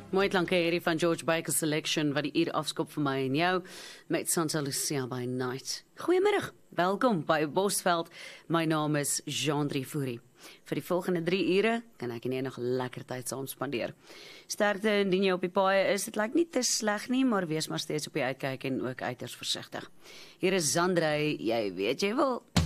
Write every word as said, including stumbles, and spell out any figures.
Mooi klanke hierdie van George Baker Selection wat die uur afskop vir my en jou met Santa Lucia by Night. Goeiemiddag, welkom by Bosveld. My naam is Jean Drievoerie. Vir die volgende drie ure kan ek nie nog lekker tyd saam spandeer. Sterkte indien jy op die paaie is, dit lyk nie te sleg nie, maar wees maar steeds op die uitkyk en ook uiters versigtig. Hier is Zandrey, jy weet jy wil.